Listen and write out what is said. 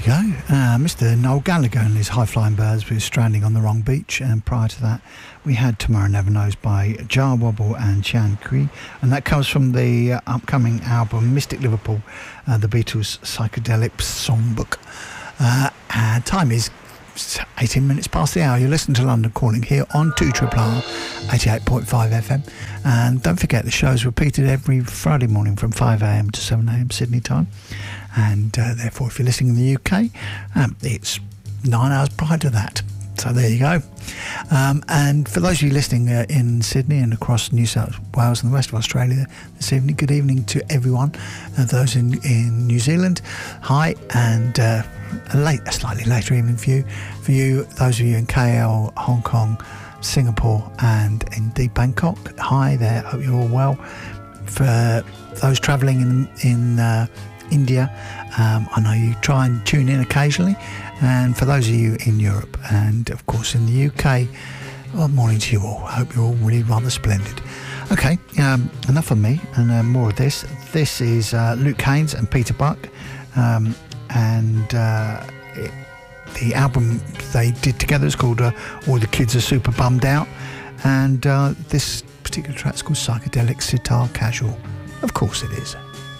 you go. Mr. Noel Gallagher and his High Flying Birds with Stranding on the Wrong Beach, and prior to that we had Tomorrow Never Knows by Jar Wobble and Chan Kui, and that comes from the upcoming album Mystic Liverpool, the Beatles' psychedelic songbook. Time is 18 minutes past the hour. You're listening to London Calling here on 2RRR 88.5 FM, and don't forget the show's repeated every Friday morning from 5am to 7am Sydney time, and therefore if you're listening in the UK, it's 9 hours prior to that. So there you go. And for those of you listening in Sydney and across New South Wales and the rest of Australia this evening, good evening to everyone. Those in New Zealand, hi, and a slightly later evening for you. Those of you in KL, Hong Kong, Singapore, and indeed Bangkok, hi there. Hope you're all well. For those travelling in India, I know you try and tune in occasionally, and for those of you in Europe and of course in the UK, well, morning to you all. I hope you're all really rather splendid. Okay, enough of me and more of this. This is Luke Haines and Peter Buck, and the album they did together is called All the Kids Are Super Bummed Out, and this particular track's called Psychedelic Sitar Casual. Of course it is.